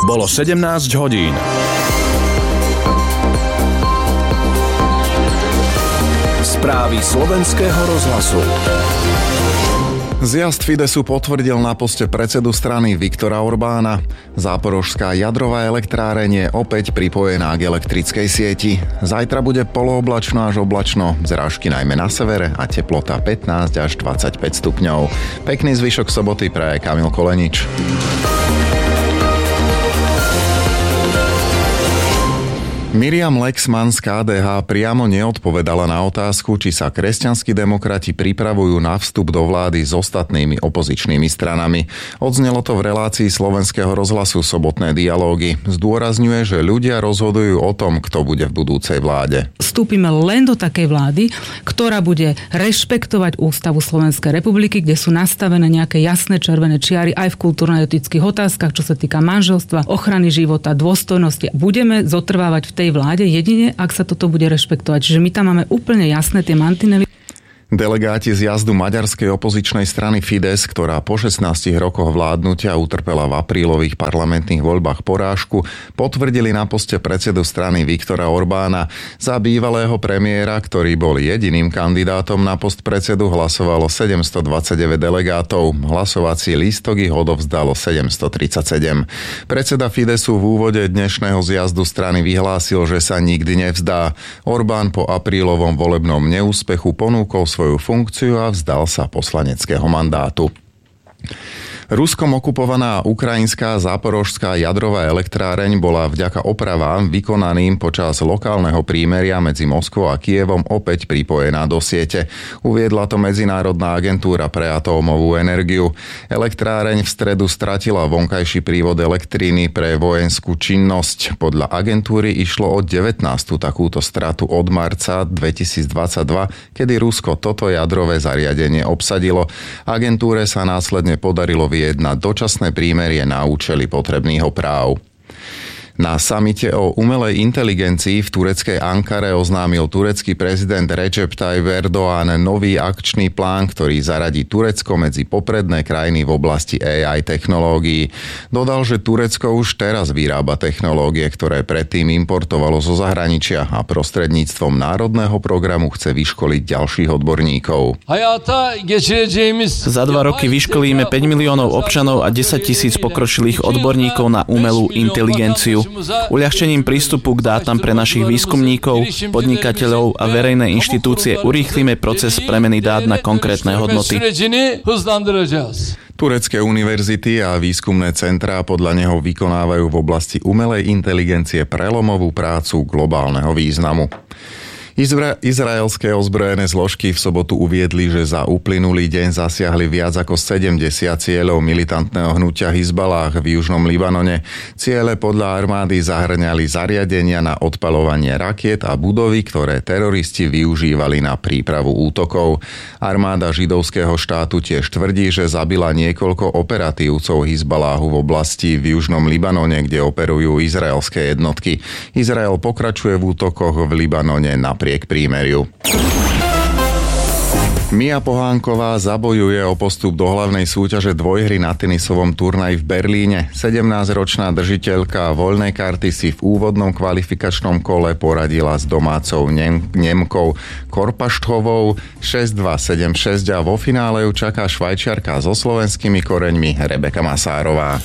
Bolo 17 hodín. Správy slovenského rozhlasu. Zjazd Fidesu potvrdil na poste predsedu strany Viktora Orbána. Záporožská jadrová elektráreň je opäť pripojená k elektrickej sieti. Zajtra bude polooblačno až oblačno, zrážky najmä na severe a teplota 15 až 25 stupňov. Pekný zvyšok soboty praje Kamil Kolenič. Miriam Lexman z KDH priamo neodpovedala na otázku, či sa kresťanskí demokrati pripravujú na vstup do vlády s ostatnými opozičnými stranami. Odznelo to v relácii slovenského rozhlasu Sobotné dialógy. Zdôrazňuje, že ľudia rozhodujú o tom, kto bude v budúcej vláde. Vstúpime len do takej vlády, ktorá bude rešpektovať ústavu Slovenskej republiky, kde sú nastavené nejaké jasné červené čiary aj v kultúrno-etických otázkach, čo sa týka manželstva, ochrany života, dôstojnosti. Budeme zotrvávať v tej vláde jedine, ak sa toto bude rešpektovať. Čiže my tam máme úplne jasné tie mantinely. Delegáti z jazdu maďarskej opozičnej strany Fides, ktorá po 16 rokoch vládnutia utrpela v aprílových parlamentných voľbách porážku, potvrdili na poste predsedu strany Viktora Orbána. Za bývalého premiéra, ktorý bol jediným kandidátom na post predsedu, hlasovalo 729 delegátov. Hlasovací lístok ich odovzdalo 737. Predseda Fidesu v úvode dnešného zjazdu strany vyhlásil, že sa nikdy nevzdá. Orbán po aprílovom volebnom neúspechu ponúkol svoju funkciu a vzdal sa poslaneckého mandátu. Ruskom okupovaná ukrajinská záporožská jadrová elektráreň bola vďaka opravám vykonaným počas lokálneho prímeria medzi Moskvou a Kyjevom opäť pripojená do siete. Uviedla to Medzinárodná agentúra pre atómovú energiu. Elektráreň v stredu stratila vonkajší prívod elektriny pre vojenskú činnosť. Podľa agentúry išlo o 19. takúto stratu od marca 2022, kedy Rusko toto jadrové zariadenie obsadilo. Agentúre sa následne podarilo vyjednať dočasné prímerie na účely potrebných oprav. Na samite o umelej inteligencii v tureckej Ankare oznámil turecký prezident Recep Tayyip Erdoğan nový akčný plán, ktorý zaradí Turecko medzi popredné krajiny v oblasti AI technológií. Dodal, že Turecko už teraz vyrába technológie, ktoré predtým importovalo zo zahraničia a prostredníctvom národného programu chce vyškoliť ďalších odborníkov. Za 2 roky vyškolíme 5 miliónov občanov a 10 000 pokročilých odborníkov na umelú inteligenciu. Uľahčením prístupu k dátam pre našich výskumníkov, podnikateľov a verejné inštitúcie urýchlime proces premeny dát na konkrétne hodnoty. Turecké univerzity a výskumné centrá podľa neho vykonávajú v oblasti umelej inteligencie prelomovú prácu globálneho významu. Izraelské ozbrojené zložky v sobotu uviedli, že za uplynulý deň zasiahli viac ako 70 cieľov militantného hnutia Hizballáh v južnom Libanone. Ciele podľa armády zahŕňali zariadenia na odpaľovanie rakiet a budovy, ktoré teroristi využívali na prípravu útokov. Armáda židovského štátu tiež tvrdí, že zabila niekoľko operatívcov Hizballáhu v oblasti v južnom Libanone, kde operujú izraelské jednotky. Izrael pokračuje v útokoch v Libanone napriek prímeriu. Mia Pohánková zabojuje o postup do hlavnej súťaže dvojhry na tenisovom turnaji v Berlíne. 17-ročná držiteľka voľnej karty si v úvodnom kvalifikačnom kole poradila s domácou Nemkou Korpašthovou 6-2, 7-6 a vo finále ju čaká Švajčiarka so slovenskými koreňmi Rebeka Masárová.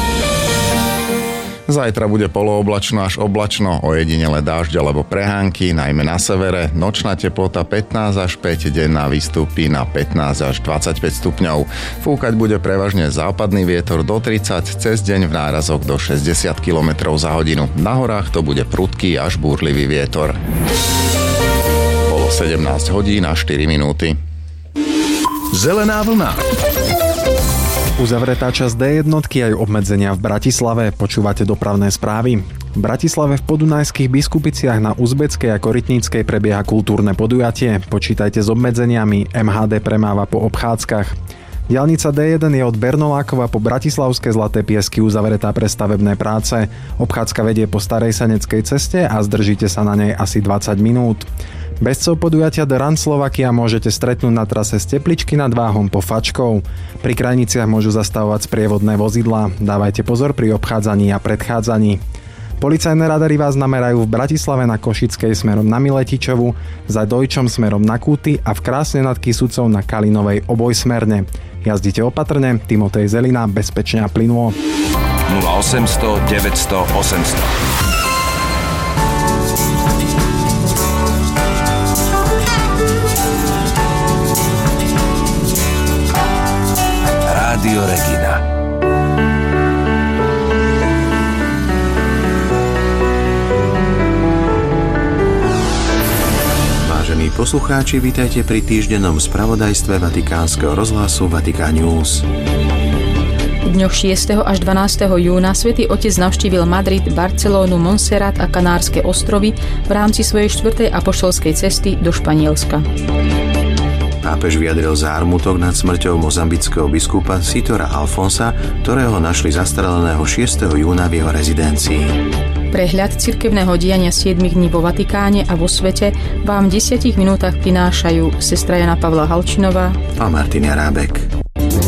Zajtra bude polooblačno až oblačno, ojedinele dážď alebo prehánky, najmä na severe. Nočná teplota 15 až 5, denná vystúpi na 15 až 25 stupňov. Fúkať bude prevažne západný vietor do 30, cez deň v nárazoch do 60 km za hodinu. Na horách to bude prudký až búrlivý vietor. Bolo 17 hodín a 4 minúty. Zelená vlna. Uzavretá časť D1 aj obmedzenia v Bratislave. Počúvate dopravné správy. V Bratislave v Podunajských Biskupiciach na Uzbeckej a Korytníckej prebieha kultúrne podujatie. Počítajte s obmedzeniami, MHD premáva po obchádzkach. Diaľnica D1 je od Bernolákova po Bratislavské Zlaté Piesky uzavretá pre stavebné práce. Obchádzka vedie po Starej Saneckej ceste a zdržíte sa na nej asi 20 minút. Bezcov podujatia The Run Slovakia môžete stretnúť na trase z Tepličky nad Váhom po Fačkov. Pri krajniciach môžu zastavovať sprievodné vozidlá. Dávajte pozor pri obchádzaní a predchádzaní. Policajné radary vás namerajú v Bratislave na Košickej smerom na Miletičovu, za Dojčom smerom na Kúty a v Krásne nad Kysucou na Kalinovej obojsmerne. Jazdite opatrne, Timotej Zelina, bezpečne a plynulo. 0800 900 800. Rádio Regina. Vážení poslucháči, vítajte pri týždennom spravodajstve Vatikánskeho rozhlasu Vatican News. V dňoch 6. až 12. júna Svätý Otec navštívil Madrid, Barcelónu, Montserrat a Kanárske ostrovy v rámci svojej 4. apoštolskej cesty do Španielska. Pápež vyjadril zármutok nad smrťou mozambického biskupa Sitora Alfonsa, ktorého našli zastreleného 6. júna v jeho rezidencii. Prehľad cirkevného diania 7 dní vo Vatikáne a vo svete vám v 10 minútach prinášajú sestra Jana Pavla Halčinová a Martin Jarábek.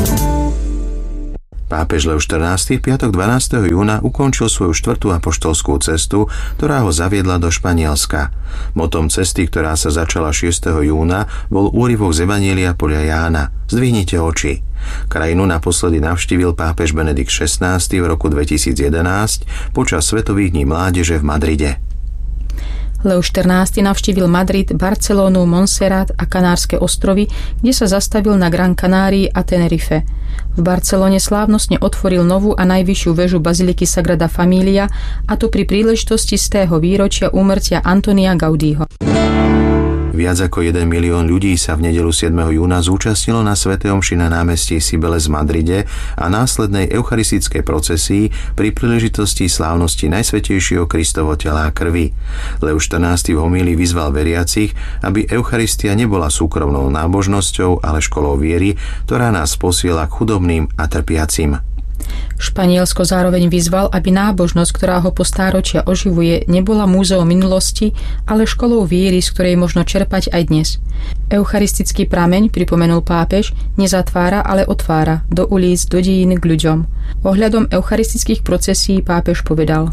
Pápež Leo XIV. V piatok 12. júna ukončil svoju 4. apoštolskú cestu, ktorá ho zaviedla do Španielska. Motom cesty, ktorá sa začala 6. júna, bol úryvok z Evanjelia podľa Jána. Zdvihnite oči. Krajinu naposledy navštívil pápež Benedikt XVI. V roku 2011 počas Svetových dní mládeže v Madride. Leo XIV. Navštívil Madrid, Barcelónu, Montserrat a Kanárske ostrovy, kde sa zastavil na Gran Canárii a Tenerife. V Barcelone slávnostne otvoril novú a najvyššiu väžu baziliky Sagrada Familia, a to pri príležitosti 100. výročia úmrtia Antonia Gaudiho. Viac ako 1 milión ľudí sa v nedeľu 7. júna zúčastnilo na svätej omši na námestí Cibeles v Madride a následnej eucharistickej procesii pri príležitosti slávnosti Najsvätejšieho Kristovo tela a krvi. Leo XIV. V homílii vyzval veriacich, aby Eucharistia nebola súkromnou nábožnosťou, ale školou viery, ktorá nás posiela k chudobným a trpiacim. Španielsko zároveň vyzval, aby nábožnosť, ktorá ho po stáročia oživuje, nebola múzeum minulosti, ale školou viery, z ktorej možno čerpať aj dnes. Eucharistický prameň, pripomenul pápež, nezatvára, ale otvára do ulic, do dejín k ľuďom. Ohľadom eucharistických procesí pápež povedal: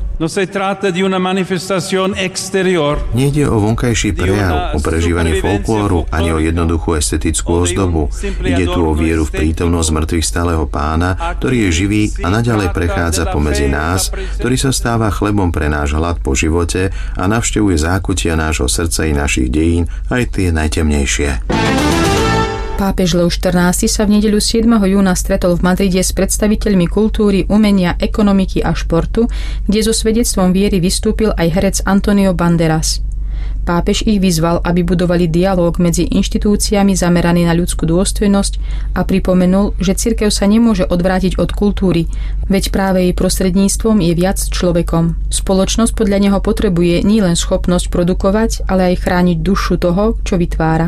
Nejde o vonkajší prejav, o prežívanie folklóru ani o jednoduchú estetickú ozdobu. Ide tu o vieru v prítomnosť mŕtvych stáleho Pána, ktorý je živý a naďalej prechádza pomedzi nás, ktorý sa stáva chlebom pre náš hlad po živote a navštevuje zákutia nášho srdca i našich dejín, aj tie najtemnejšie. Pápež Leo XIV. Sa v nedeľu 7. júna stretol v Madride s predstaviteľmi kultúry, umenia, ekonomiky a športu, kde so svedectvom viery vystúpil aj herec Antonio Banderas. Pápež ich vyzval, aby budovali dialóg medzi inštitúciami zameraný na ľudskú dôstojnosť a pripomenul, že cirkev sa nemôže odvrátiť od kultúry, veď práve jej prostredníctvom je viac človekom. Spoločnosť podľa neho potrebuje nielen schopnosť produkovať, ale aj chrániť dušu toho, čo vytvára.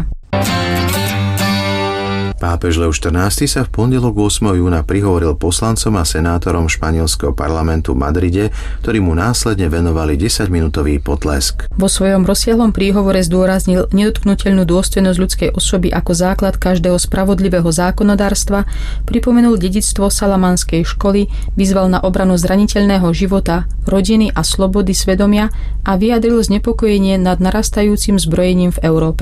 Pápež Leo XIV. Sa v pondelok 8. júna prihovoril poslancom a senátorom španielského parlamentu v Madride, ktorí mu následne venovali 10-minútový potlesk. Vo svojom rozsiahlom príhovore zdôraznil nedotknuteľnú dôstojnosť ľudskej osoby ako základ každého spravodlivého zákonodárstva, pripomenul dedičstvo Salamanskej školy, vyzval na obranu zraniteľného života, rodiny a slobody svedomia a vyjadril znepokojenie nad narastajúcim zbrojením v Európe.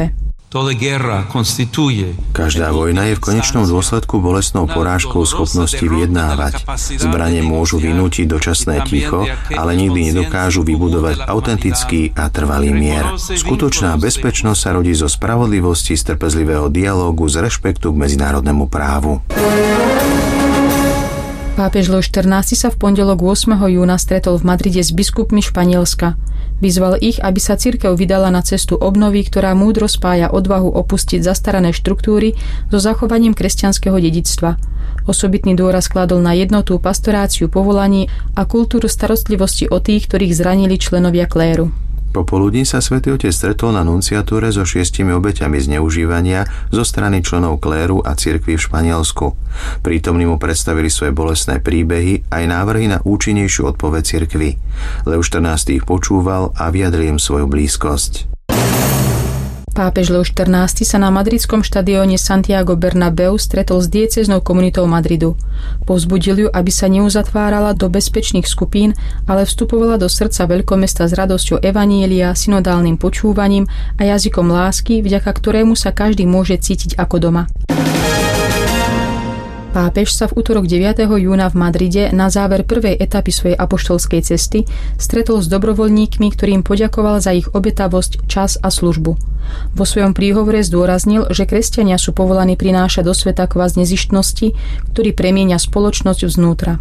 Každá vojna je v konečnom dôsledku bolestnou porážkou schopnosti vyjednávať. Zbrane môžu vynútiť dočasné ticho, ale nikdy nedokážu vybudovať autentický a trvalý mier. Skutočná bezpečnosť sa rodí zo spravodlivosti, z trpezlivého dialógu, z rešpektu k medzinárodnému právu. Pápež Leo XIV. Sa v pondelok 8. júna stretol v Madride s biskupmi Španielska. Vyzval ich, aby sa cirkev vydala na cestu obnovy, ktorá múdro spája odvahu opustiť zastarané štruktúry so zachovaním kresťanského dedičstva. Osobitný dôraz kladol na jednotu, pastoráciu povolaní a kultúru starostlivosti o tých, ktorých zranili členovia kléru. Popoludní sa Svätý Otec stretol na nunciatúre so 6 obeťami zneužívania zo strany členov kléru a cirkvi v Španielsku. Prítomní mu predstavili svoje bolestné príbehy aj návrhy na účinnejšiu odpoveď cirkvi. Leo XIV. Ich počúval a vyjadril im svoju blízkosť. Pápež Leo XIV sa na madridskom štadióne Santiago Bernabéu stretol s diecéznou komunitou Madridu. Povzbudil ju, aby sa neuzatvárala do bezpečných skupín, ale vstupovala do srdca veľkomesta s radosťou evanielia, synodálnym počúvaním a jazykom lásky, vďaka ktorému sa každý môže cítiť ako doma. Pápež sa v utorok 9. júna v Madride na záver prvej etapy svojej apoštolskej cesty stretol s dobrovoľníkmi, ktorým poďakoval za ich obetavosť, čas a službu. Vo svojom príhovore zdôraznil, že kresťania sú povolaní prinášať do sveta kvas nezištnosti, ktorý premieňa spoločnosť vznútra.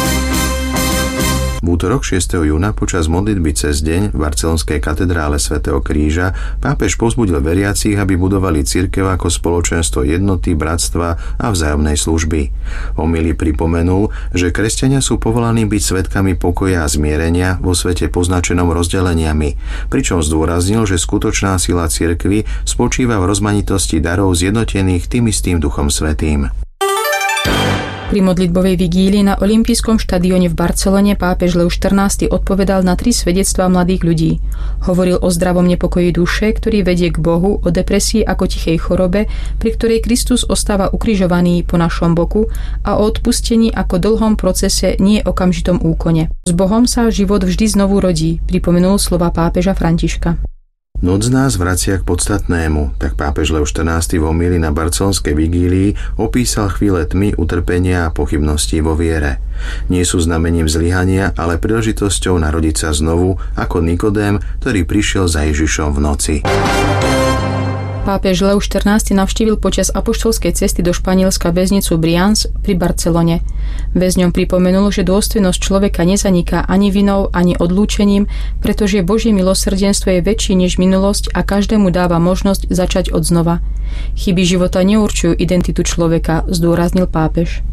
V útorok 6. júna počas modlitby cez deň v barcelonskej katedrále svätého Kríža pápež povzbudil veriacich, aby budovali cirkev ako spoločenstvo jednoty, bratstva a vzájomnej služby. Homílii pripomenul, že kresťania sú povolaní byť svedkami pokoja a zmierenia vo svete poznačenom rozdeleniami, pričom zdôraznil, že skutočná sila cirkvi spočíva v rozmanitosti darov zjednotených tým istým Duchom Svätým. Pri modlitbovej vigílii na olympijskom štadióne v Barcelone pápež Leo XIV odpovedal na 3 svedectvá mladých ľudí. Hovoril o zdravom nepokoji duše, ktorý vedie k Bohu, o depresii ako tichej chorobe, pri ktorej Kristus ostáva ukrižovaný po našom boku, a o odpustení ako dlhom procese, nie okamžitom úkone. S Bohom sa život vždy znovu rodí, pripomenul slova pápeža Františka. Noc nás vracia k podstatnému, tak pápež Leo XIV v homílii na barcelonskej vigílii opísal chvíle tmy, utrpenia a pochybností vo viere. Nie sú znamením zlyhania, ale príležitosťou narodiť sa znovu, ako Nikodém, ktorý prišiel za Ježišom v noci. Pápež Leo XIV navštívil počas apoštolskej cesty do Španielska väznicu Brians pri Barcelone. Väzňom pripomenul, že dôstojnosť človeka nezaniká ani vinou, ani odlúčením, pretože Božie milosrdenstvo je väčšie než minulosť a každému dáva možnosť začať od znova. Chyby života neurčujú identitu človeka, zdôraznil pápež.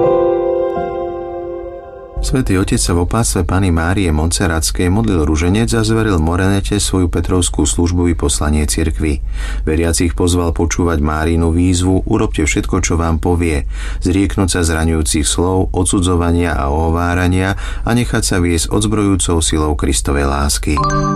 Svätý Otec sa v opáctve Panny Márie Montserratskej modlil ruženec a zveril Morenete svoju petrovskú službu i poslanie cirkvi. Veriacich pozval počúvať Márinu výzvu: urobte všetko, čo vám povie, zrieknúť sa zraňujúcich slov, odsudzovania a ohovárania a nechať sa viesť odzbrojujúcou silou Kristovej lásky.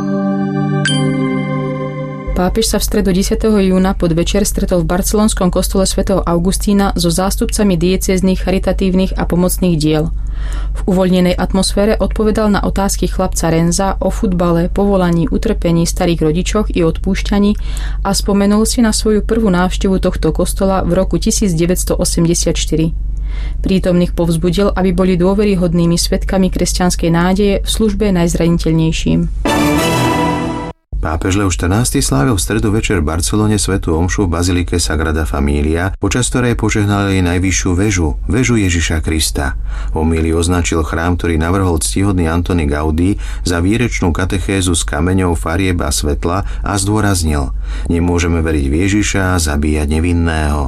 Pápež sa v stredu 10. júna podvečer stretol v barcelonskom kostole svätého Augustína so zástupcami diecéznych, charitatívnych a pomocných diel. V uvoľnenej atmosfére odpovedal na otázky chlapca Renza o futbale, povolaní, utrpení, starých rodičoch i odpúšťaní a spomenul si na svoju prvú návštevu tohto kostola v roku 1984. Prítomných povzbudil, aby boli dôveryhodnými svedkami kresťanskej nádeje v službe najzraniteľnejším. Pápež Leo XIV slávil v stredu večer v Barcelone svätú omšu v bazilike Sagrada Familia, počas ktorej požehnal jej najvyššiu väžu Ježiša Krista. Homílii označil chrám, ktorý navrhol ctihodný Antoni Gaudí, za výrečnú katechézu s kameňou, farieb a svetla a zdôraznil: nemôžeme veriť v Ježiša a zabíjať nevinného.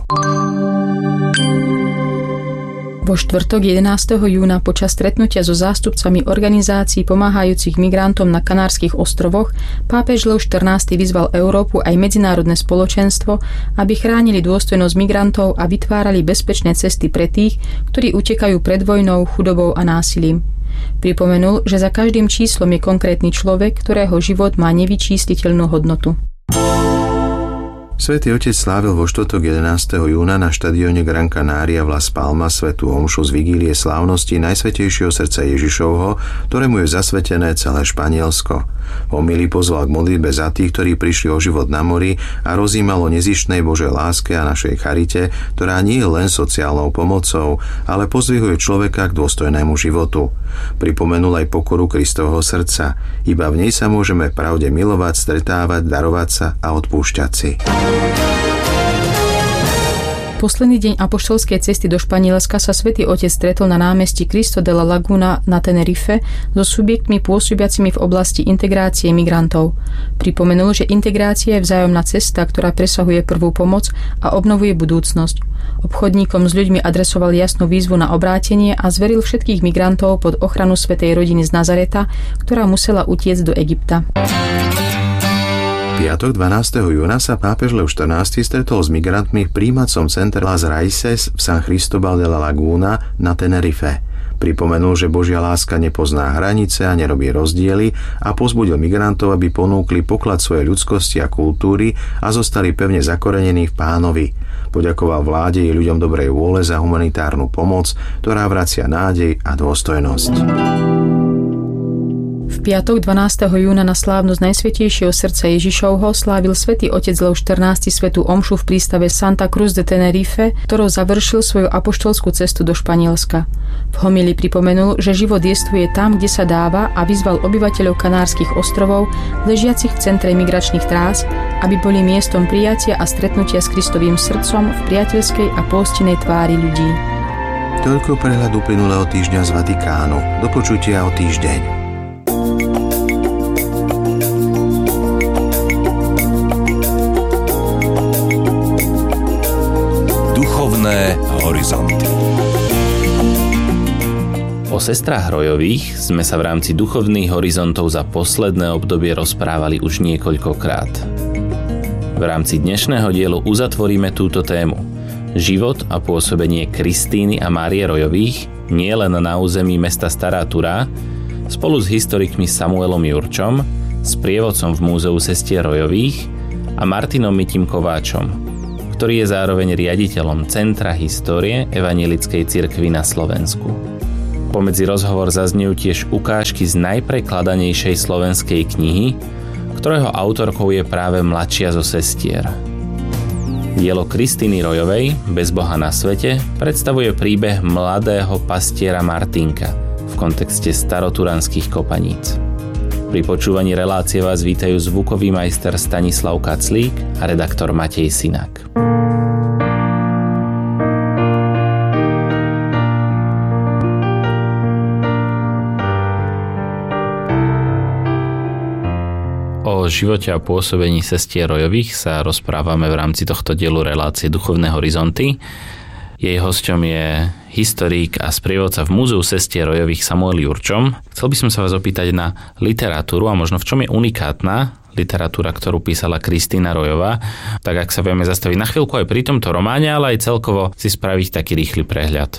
Vo štvrtok 11. júna počas stretnutia so zástupcami organizácií pomáhajúcich migrantom na Kanárskych ostrovoch pápež Leo XIV vyzval Európu aj medzinárodné spoločenstvo, aby chránili dôstojnosť migrantov a vytvárali bezpečné cesty pre tých, ktorí utekajú pred vojnou, chudobou a násilím. Pripomenul, že za každým číslom je konkrétny človek, ktorého život má nevyčísliteľnú hodnotu. Svätý Otec slávil vo štvrtok 11. júna na štadióne Gran Canaria v Las Palmas svätú omšu z vigílie slávnosti Najsvätejšieho srdca Ježišovho, ktorému je zasvetené celé Španielsko. Homílii pozval k modlitbe za tých, ktorí prišli o život na mori, a rozímal o nezištnej Božej láske a našej charite, ktorá nie je len sociálnou pomocou, ale pozdvihuje človeka k dôstojnému životu. Pripomenul aj pokoru Kristovho srdca. Iba v nej sa môžeme v pravde milovať, stretávať, darovať sa a odpúšťať si. Posledný deň apoštolskej cesty do Španielska sa Svätý Otec stretol na námestí Cristo de la Laguna na Tenerife so subjektmi pôsobiacimi v oblasti integrácie migrantov. Pripomenul, že integrácia je vzájomná cesta, ktorá presahuje prvú pomoc a obnovuje budúcnosť. Obchodníkom s ľuďmi adresoval jasnú výzvu na obrátenie a zveril všetkých migrantov pod ochranu svätej rodiny z Nazareta, ktorá musela utiecť do Egypta. Piatok 12. júna sa pápež Leo XIV stretol s migrantmi v prijímacom centre Las Raíces v San Cristóbal de la Laguna na Tenerife. Pripomenul, že Božia láska nepozná hranice a nerobí rozdiely a povzbudil migrantov, aby ponúkli poklad svojej ľudskosti a kultúry a zostali pevne zakorenení v Pánovi. Poďakoval vláde i ľuďom dobrej vôle za humanitárnu pomoc, ktorá vracia nádej a dôstojnosť. V piatok 12. júna na slávnosť Najsvätejšieho srdca Ježišovho slávil svätý otec Leo XIV svätú omšu v prístave Santa Cruz de Tenerife, ktorou završil svoju apoštolskú cestu do Španielska. V homílii pripomenul, že život jestvuje tam, kde sa dáva, a vyzval obyvateľov Kanárskych ostrovov, ležiacich v centre migračných trás, aby boli miestom prijatia a stretnutia s Kristovým srdcom v priateľskej a pohostinnej tvári ľudí. Toľko prehľad uplynulého týždňa z Vatikánu. Do počutia o týždeň. Duchovné horizonty. O sestrách Rojových sme sa v rámci Duchovných horizontov za posledné obdobie rozprávali už niekoľkokrát. V rámci dnešného dielu uzatvoríme túto tému. Život a pôsobenie Kristíny a Márie Rojových nie len na území mesta Stará Turá, spolu s historikmi Samuelom Jurčom, sprievodcom v Múzeu sestier Rojových a Martinom Mitim Kováčom, ktorý je zároveň riaditeľom Centra histórie Evanjelickej cirkvi na Slovensku. Pomedzi rozhovor zaznejú tiež ukážky z najprekladanejšej slovenskej knihy, ktorého autorkou je práve mladšia zo sestier. Dielo Kristíny Rojovej, Bez Boha na svete, predstavuje príbeh mladého pastiera Martinka v kontexte staroturanských kopaníc. Pri počúvaní relácie vás vítajú zvukový majster Stanislav Kaclík a redaktor Matej Sinak. O živote a pôsobení sestier Rojových sa rozprávame v rámci tohto dielu relácie Duchovné horizonty. Jej hosťom je historik a sprievodca v Múzeu sestier Rojových Samuel Jurčom. Chcel by som sa vás opýtať na literatúru a možno v čom je unikátna literatúra, ktorú písala Kristína Rojová. Tak ak sa vieme zastaviť na chvíľku aj pri tomto románe, ale aj celkovo si spraviť taký rýchly prehľad.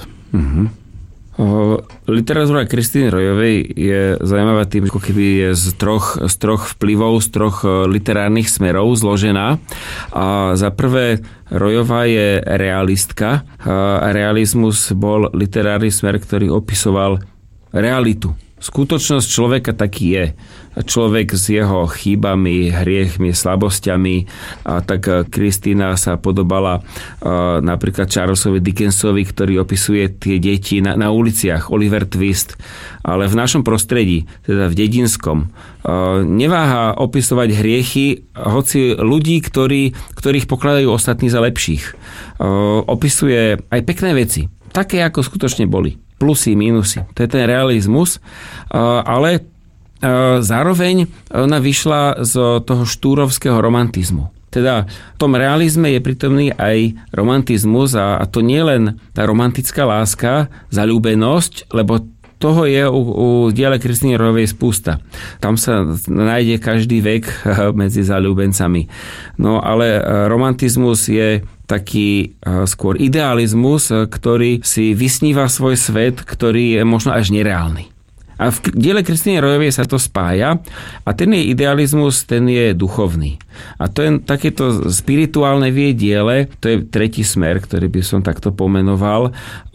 Literatúra Kristíny Rojovej je zaujímavá tým, ako keby je z troch vplyvov, z troch literárnych smerov zložená. A za prvé, Rojová je realistka. A realizmus bol literárny smer, ktorý opisoval realitu. Skutočnosť človeka taký je. Človek s jeho chýbami, hriechmi, slabosťami. A tak Kristína sa podobala napríklad Charlesovi Dickensovi, ktorý opisuje tie deti na uliciach, Oliver Twist. Ale v našom prostredí, teda v dedinskom, neváha opisovať hriechy, hoci ľudí, ktorých pokladajú ostatní za lepších. Opisuje aj pekné veci, také ako skutočne boli. Plusy, mínusy. To je ten realizmus, ale zároveň ona vyšla z toho štúrovského romantizmu. Teda v tom realizme je prítomný aj romantizmus a to nie len tá romantická láska, zaľúbenosť, lebo toho je u diela Kristíny Rojovej spústa. Tam sa nájde každý vek medzi zaľúbencami. No ale romantizmus je taký skôr idealizmus, ktorý si vysníva svoj svet, ktorý je možno až nereálny. A v diele Kristíny Rojovej sa to spája a ten jej idealizmus, ten je duchovný. A to je takéto spirituálne v jej diele, to je tretí smer, ktorý by som takto pomenoval,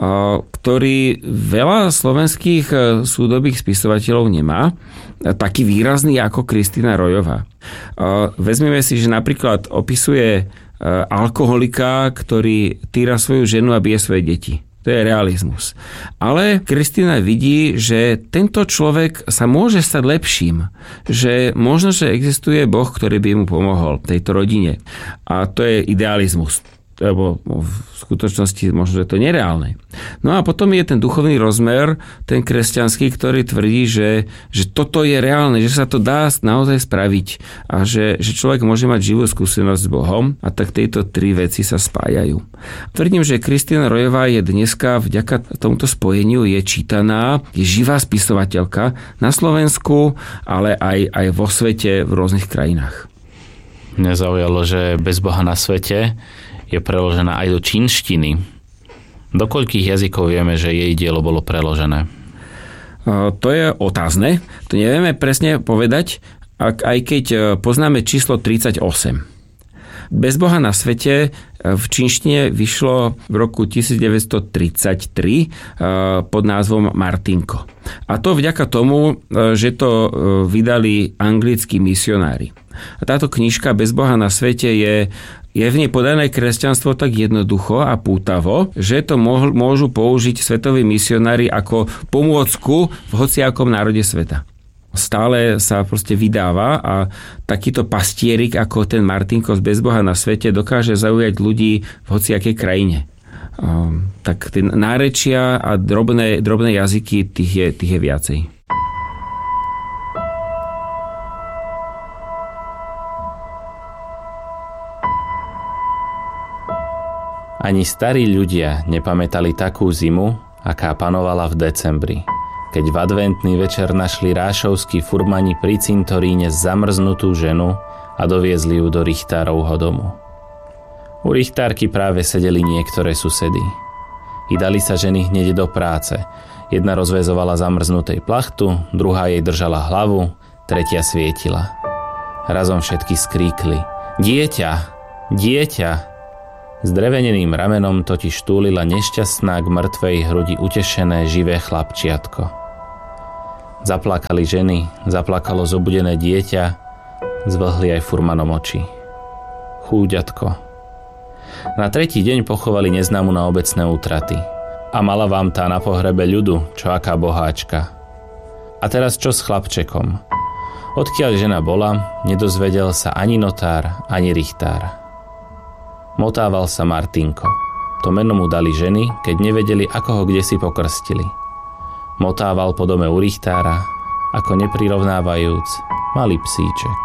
ktorý veľa slovenských súdobých spisovateľov nemá, taký výrazný ako Kristína Rojová. Vezmeme si, že napríklad opisuje alkoholika, ktorý týra svoju ženu a bije svoje deti. To je realizmus. Ale Kristína vidí, že tento človek sa môže stať lepším. Že možno, že existuje Boh, ktorý by mu pomohol tejto rodine. A to je idealizmus. Lebo v skutočnosti možno, že to je nereálne. No a potom je ten duchovný rozmer, ten kresťanský, ktorý tvrdí, že toto je reálne, že sa to dá naozaj spraviť a že človek môže mať živú skúsenosť s Bohom a tak tieto tri veci sa spájajú. Tvrdím, že Kristína Rojová je dneska vďaka tomuto spojeniu je čítaná, je živá spisovateľka na Slovensku, ale aj vo svete v rôznych krajinách. Mňa zaujalo, že Bez Boha na svete je preložená aj do čínštiny. Do koľkých jazykov vieme, že jej dielo bolo preložené? To je otázne. To nevieme presne povedať, aj keď poznáme číslo 38. Bez Boha na svete v čínštine vyšlo v roku 1933 pod názvom Martinko. A to vďaka tomu, že to vydali anglickí misionári. A táto knižka Bez Boha na svete je v nej podané kresťanstvo tak jednoducho a pútavo, že to môžu použiť svetoví misionári ako pomôcku v hociakom národe sveta. Stále sa proste vydáva a takýto pastierik ako ten Martinko z Bez Boha na svete dokáže zaujať ľudí v hociakej krajine. Tak tie nárečia a drobné jazyky, tých je viacej. Ani starí ľudia nepamätali takú zimu, aká panovala v decembri, keď v adventný večer našli rášovskí furmani pri cintoríne zamrznutú ženu a doviezli ju do Richtárovho domu. U Richtárky práve sedeli niektoré susedy. I dali sa ženy hneď do práce. Jedna rozväzovala zamrznutej plachtu, druhá jej držala hlavu, tretia svietila. Razom všetky skríkli: Dieťa! Dieťa! S dreveneným ramenom totiž túlila nešťastná k mŕtvej hrudi utešené živé chlapčiatko. Zaplakali ženy, zaplakalo zobudené dieťa, zvlhli aj furmanom oči. Chúďatko. Na tretí deň pochovali neznámu na obecné útraty. A mala vám tá na pohrebe ľudu, čo aká boháčka. A teraz čo s chlapčekom? Odkiaľ žena bola, nedozvedel sa ani notár, ani richtár. Motával sa Martinko. To meno mu dali ženy, keď nevedeli, ako ho kdesi pokrstili. Motával po dome u richtára, ako neprirovnávajúc malý psíček.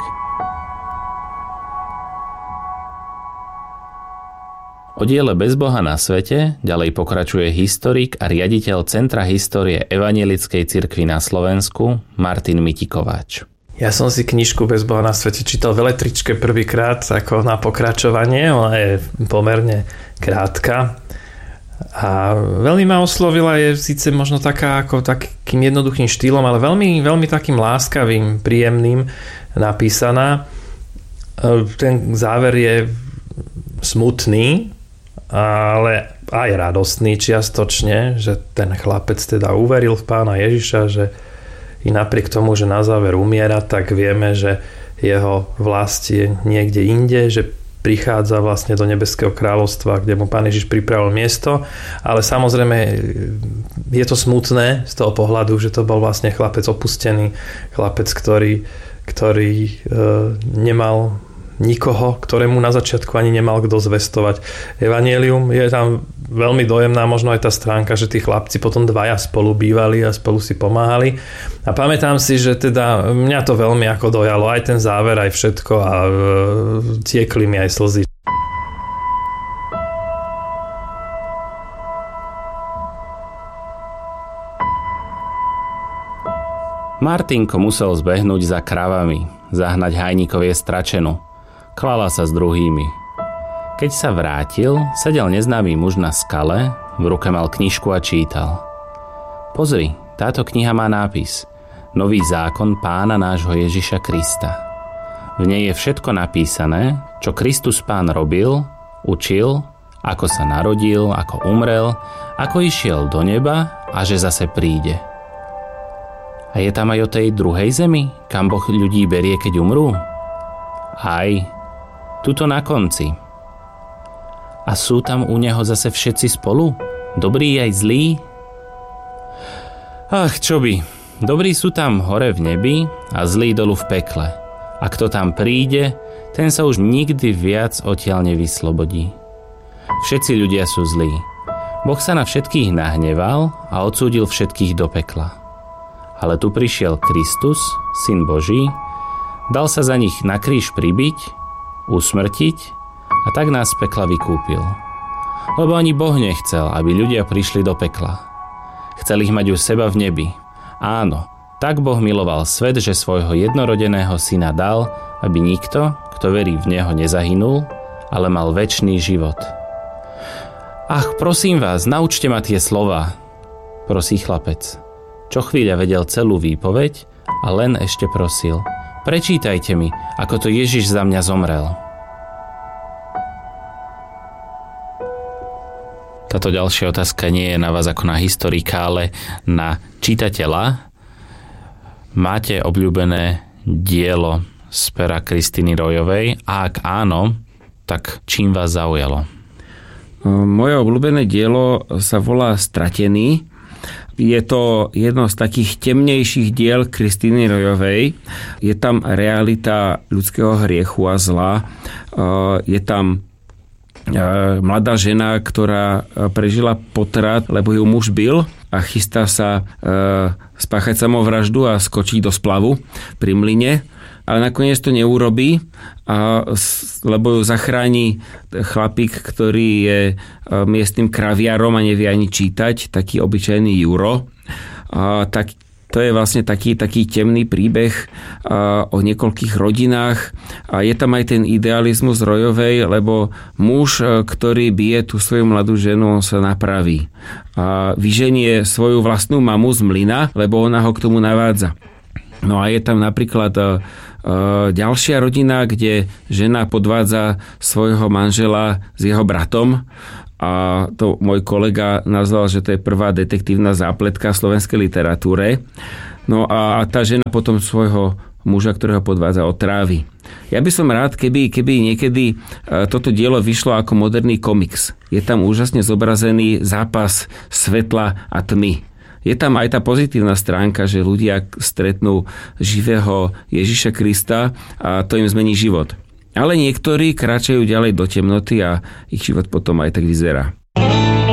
O diele Bez Boha na svete ďalej pokračuje historik a riaditeľ Centra histórie Evangelickej cirkvi na Slovensku Martin Mitikováč. Ja som si knižku Bez Boha na svete čítal v električke prvýkrát ako na pokračovanie. Ona je pomerne krátka a veľmi ma oslovila. Je síce možno taká ako takým jednoduchým štýlom, ale veľmi, veľmi takým láskavým, príjemným napísaná. Ten záver je smutný, ale aj radostný čiastočne, že ten chlapec teda uveril v Pána Ježiša, že i napriek tomu, že na záver umiera, tak vieme, že jeho vlast je niekde inde, že prichádza vlastne do nebeského kráľovstva, kde mu Pán Ježiš pripravil miesto. Ale samozrejme je to smutné z toho pohľadu, že to bol vlastne chlapec opustený, chlapec, ktorý nemal nikoho, ktorému na začiatku ani nemal kto zvestovať evanjelium. Je tam veľmi dojemná možno aj tá stránka, že tí chlapci potom dvaja spolu bývali a spolu si pomáhali. A pamätám si, že teda mňa to veľmi ako dojalo, aj ten záver, aj všetko a tiekli mi aj slzy. Martinko musel zbehnúť za kravami, zahnať hajníkovie stračenu. Klala sa s druhými. Keď sa vrátil, sedel neznámy muž na skale, v ruke mal knižku a čítal. Pozri, táto kniha má nápis Nový zákon Pána nášho Ježiša Krista. V nej je všetko napísané, čo Kristus Pán robil, učil, ako sa narodil, ako umrel, ako išiel do neba a že zase príde. A je tam aj o tej druhej zemi, kam Boh ľudí berie, keď umrú? Aj, tuto na konci. A sú tam u neho zase všetci spolu? Dobrí aj zlí? Ach, čo by. Dobrí sú tam hore v nebi a zlí dolu v pekle. A kto tam príde, ten sa už nikdy viac odtiaľ nevyslobodí. Všetci ľudia sú zlí. Boh sa na všetkých nahneval a odsúdil všetkých do pekla. Ale tu prišiel Kristus, Syn Boží, dal sa za nich na kríž pribiť, usmrtiť a tak nás z pekla vykúpil. Lebo ani Boh nechcel, aby ľudia prišli do pekla. Chcel ich mať u seba v nebi. Áno, tak Boh miloval svet, že svojho jednorodeného syna dal, aby nikto, kto verí v neho, nezahynul, ale mal večný život. Ach, prosím vás, naučte ma tie slova, prosí chlapec. Čo chvíľa vedel celú výpoveď a len ešte prosil. Prečítajte mi, ako to Ježiš za mňa zomrel. Táto ďalšia otázka nie je na vás ako na historika, ale na čitateľa. Máte obľúbené dielo z pera Kristiny Rojovej? A ak áno, tak čím vás zaujalo? Moje obľúbené dielo sa volá Stratený. Je to jedno z takých temnejších diel Kristiny Rojovej. Je tam realita ľudského hriechu a zla. Je tam mladá žena, ktorá prežila potrat, lebo ju muž bil a chystá sa spáchať samovraždu a skočiť do splavu pri mlyne. Ale nakoniec to neurobí, lebo ju zachráni chlapík, ktorý je miestnym kraviarom a nevie ani čítať, taký obyčajný Juro. Tak to je vlastne taký temný príbeh o niekoľkých rodinách. A je tam aj ten idealizmus Rojovej, lebo muž, ktorý bije tú svoju mladú ženu, on sa napraví. A vyženie svoju vlastnú mamu z mlyna, lebo ona ho k tomu navádza. No a je tam napríklad ďalšia rodina, kde žena podvádza svojho manžela s jeho bratom a to môj kolega nazval, že to je prvá detektívna zápletka v slovenskej literatúre. No a tá žena potom svojho muža, ktorého podvádza, otrávi. Ja by som rád, keby niekedy toto dielo vyšlo ako moderný komiks. Je tam úžasne zobrazený zápas svetla a tmy. Je tam aj tá pozitívna stránka, že ľudia stretnú živého Ježiša Krista a to im zmení život. Ale niektorí kráčajú ďalej do temnoty a ich život potom aj tak vyzerá.